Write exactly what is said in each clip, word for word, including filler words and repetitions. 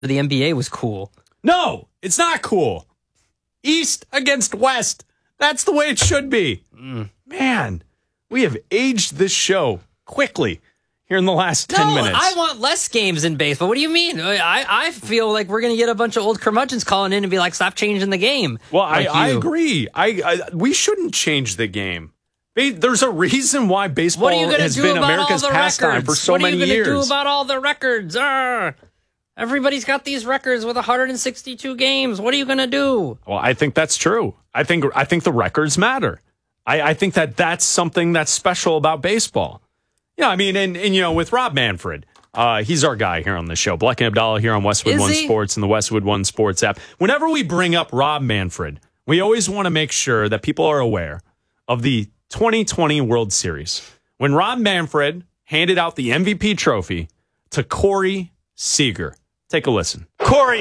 the N B A was cool. No, it's not cool. East against West. That's the way it should be. Mm. Man, we have aged this show quickly here in the last ten no, minutes. I want less games in baseball. What do you mean? I, I feel like we're going to get a bunch of old curmudgeons calling in and be like, stop changing the game. Well, like I, I agree. I, I We shouldn't change the game. There's a reason why baseball has been America's pastime for so many years. What are you going to do about all the records? Arr! Everybody's got these records with one hundred sixty-two games. What are you going to do? Well, I think that's true. I think I think the records matter. I, I think that that's something that's special about baseball. Yeah, I mean, and, and you know, with Rob Manfred, uh, he's our guy here on the show. Bleck and Abdallah here on Westwood Is One he? Sports and the Westwood One Sports app. Whenever we bring up Rob Manfred, we always want to make sure that people are aware of the twenty twenty World Series, when Rob Manfred handed out the M V P trophy to Corey Seager. Take a listen. Corey,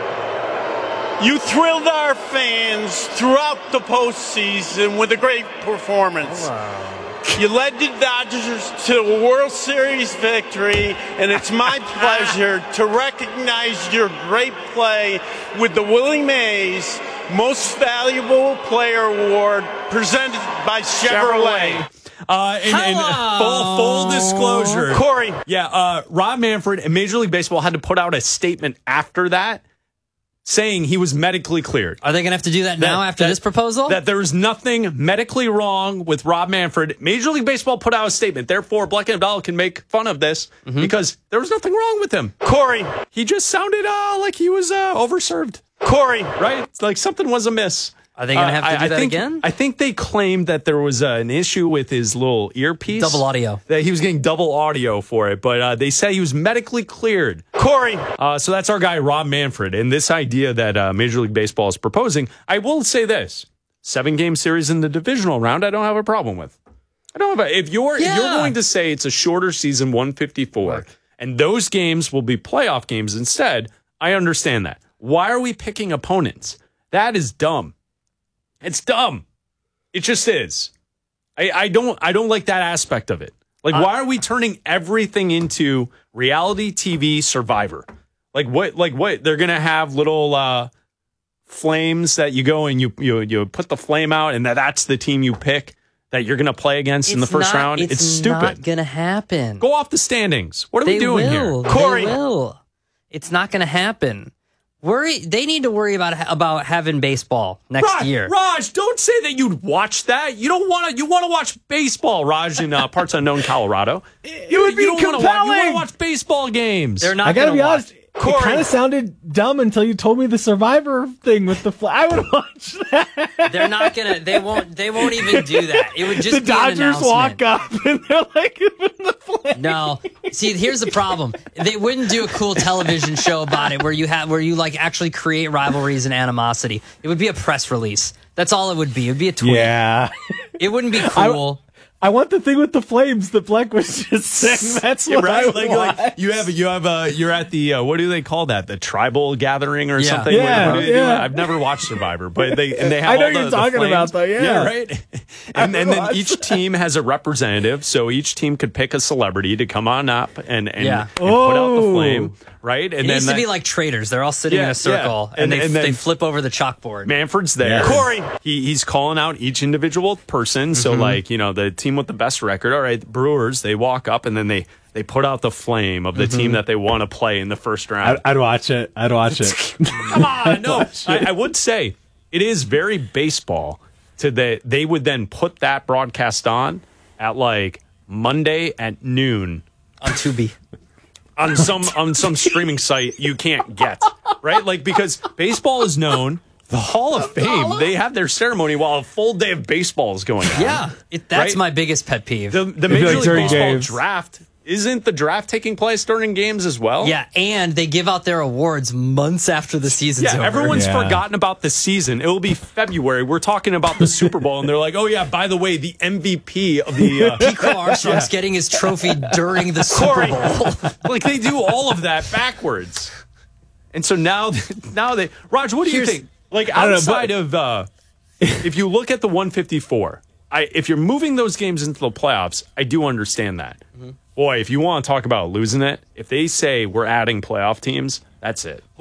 you thrilled our fans throughout the postseason with a great performance. Wow. You led the Dodgers to a World Series victory, and it's my pleasure to recognize your great play with the Willie Mays Most Valuable Player Award presented by Chevrolet. Uh, and, and full, full disclosure, Corey. Yeah, uh, Rob Manfred and Major League Baseball had to put out a statement after that saying he was medically cleared. Are they going to have to do that, that now after that, this proposal? That there was nothing medically wrong with Rob Manfred. Major League Baseball put out a statement. Therefore, Bleck and Abdallah can make fun of this mm-hmm. because there was nothing wrong with him. Corey. He just sounded uh, like he was uh, overserved. Corey. Right? It's like something was amiss. Are they going to have to uh, do I, that I think, again? I think they claimed that there was uh, an issue with his little earpiece. Double audio. That he was getting double audio for it, but uh, they said he was medically cleared. Corey. Uh, so that's our guy, Rob Manfred. And this idea that uh, Major League Baseball is proposing, I will say this. Seven-game series in the divisional round, I don't have a problem with. I don't have a, if you're yeah. if you're going to say it's a shorter season, one fifty-four, right. and those games will be playoff games instead, I understand that. Why are we picking opponents? That is dumb. It's dumb. It just is. I, I don't I don't like that aspect of it. Like, uh, why are we turning everything into reality T V Survivor? Like what? Like what? They're gonna have little uh, flames that you go and you you you put the flame out, and that, that's the team you pick that you're gonna play against it's in the first not, round. It's, it's stupid. Not gonna happen. Go off the standings. What are they we doing will. here, Corey? They will. It's not gonna happen. Worry. They need to worry about about having baseball next Raj, year. Raj, don't say that you'd watch that. You don't want to. You want to watch baseball, Raj, in uh, parts unknown Colorado. It would be you compelling. Wanna watch, you want to watch baseball games. They're not. I gotta gonna be watch. honest. Corey. It kind of sounded dumb until you told me the Survivor thing with the flag. I would watch that. They're not gonna. They won't. They won't even do that. It would just the be Dodgers an announcement. walk up and they're like in the flag. No, see, here's the problem. They wouldn't do a cool television show about it where you have where you like actually create rivalries and animosity. It would be a press release. That's all it would be. It would be a tweet. Yeah, it wouldn't be cool. I, I want the thing with the flames that Bleck was just saying. That's what right? I like, want. like you have you have uh, you're at the uh, what do they call that? The tribal gathering or yeah. something? Yeah, what, what yeah. I've never watched Survivor, but they and they have I know all the, you're talking the about though. Yeah, yeah right. And, and then each team has a representative, so each team could pick a celebrity to come on up and and, yeah. and put out the flame. Right, and it then needs that, to be like traders. They're all sitting yeah, in a circle, yeah. and, and, they, and then, they flip over the chalkboard. Manfred's there. Yeah. Corey, he, he's calling out each individual person. So, mm-hmm. like, you know, the team with the best record. All right, the Brewers, they walk up and then they they put out the flame of the mm-hmm. team that they want to play in the first round. I'd, I'd watch it. I'd watch it. Come on, no. I, I would say it is very baseball to the they would then put that broadcast on at like Monday at noon on Tubi. on some on some streaming site you can't get, right? Like, because baseball is known, the Hall of Fame, they have their ceremony while a full day of baseball is going on. Yeah, it, that's right? my biggest pet peeve. The, the Major like League Baseball games. draft, isn't the draft taking place during games as well? Yeah, and they give out their awards months after the season's yeah, over. Everyone's yeah. forgotten about the season. It will be February. We're talking about the Super Bowl, and they're like, oh, yeah, by the way, the M V P of the... Uh, Pico Armstrong's yeah. getting his trophy during the Super Bowl. Like, they do all of that backwards. And so now, now they... Raj, what do Here's, you think? Like, outside know, but, of... Uh, if you look at the one fifty-four, I, if you're moving those games into the playoffs, I do understand that. Mm-hmm. Boy, if you want to talk about losing it, if they say we're adding playoff teams, That's it.